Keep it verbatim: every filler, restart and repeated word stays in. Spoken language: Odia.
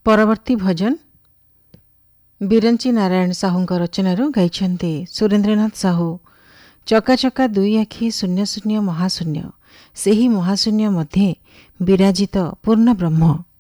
ପରବର୍ତ୍ତୀ ଭଜନ ବିରଞ୍ଚି ନାରାୟଣ ସାହୁଙ୍କ ରଚନାରୁ ଗାଇଛନ୍ତି ସୁରେନ୍ଦ୍ରନାଥ ସାହୁ। ଚକା ଚକା ଦୁଇ ଆଖି ଶୂନ୍ୟ ଶୂନ୍ୟ ମହାଶୂନ୍ୟ, ସେହି ମହାଶୂନ୍ୟ ମଧ୍ୟରେ ବିରାଜିତ ପୂର୍ଣ୍ଣ ବ୍ରହ୍ମ।